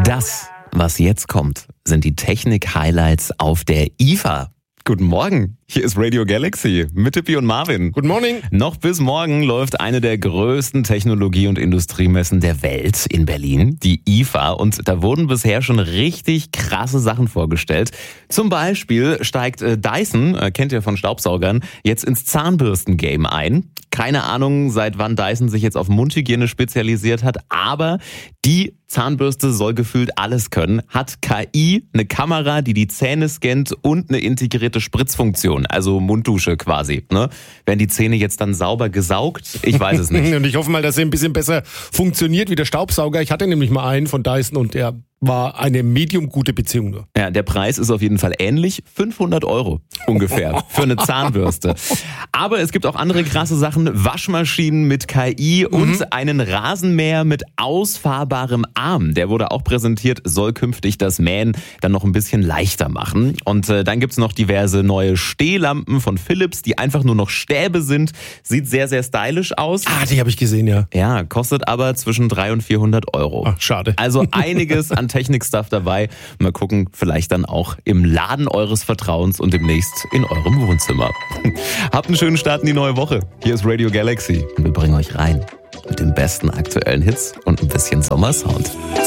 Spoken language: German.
Das, was jetzt kommt, sind die Technik-Highlights auf der IFA. Guten Morgen, hier ist Radio Galaxy mit Tippi und Marvin. Good morning. Noch bis morgen läuft eine der größten Technologie- und Industriemessen der Welt in Berlin, die IFA. Und da wurden bisher schon richtig krasse Sachen vorgestellt. Zum Beispiel steigt Dyson, kennt ihr von Staubsaugern, jetzt ins Zahnbürsten-Game ein. Keine Ahnung, seit wann Dyson sich jetzt auf Mundhygiene spezialisiert hat, aber die Zahnbürste soll gefühlt alles können, hat KI, eine Kamera, die die Zähne scannt und eine integrierte Spritzfunktion, also Munddusche quasi. Ne? Werden die Zähne jetzt dann sauber gesaugt? Ich weiß es nicht. Und ich hoffe mal, dass er ein bisschen besser funktioniert wie der Staubsauger. Ich hatte nämlich mal einen von Dyson und der war eine medium gute Beziehung nur. Ja, der Preis ist auf jeden Fall ähnlich. 500 € ungefähr für eine Zahnbürste. Aber es gibt auch andere krasse Sachen. Waschmaschinen mit KI und einen Rasenmäher mit ausfahrbarem Arm. Der wurde auch präsentiert, soll künftig das Mähen dann noch ein bisschen leichter machen. Und dann gibt's noch diverse neue Stehlampen von Philips, die einfach nur noch Stäbe sind. Sieht sehr, sehr stylisch aus. Ah, die habe ich gesehen, ja. Ja, kostet aber zwischen 300 und 400 €. Ach, schade. Also einiges an Technik-Stuff dabei. Mal gucken, vielleicht dann auch im Laden eures Vertrauens und demnächst in eurem Wohnzimmer. Habt einen schönen Start in die neue Woche. Hier ist Radio Galaxy und wir bringen euch rein mit den besten aktuellen Hits und ein bisschen Sommersound.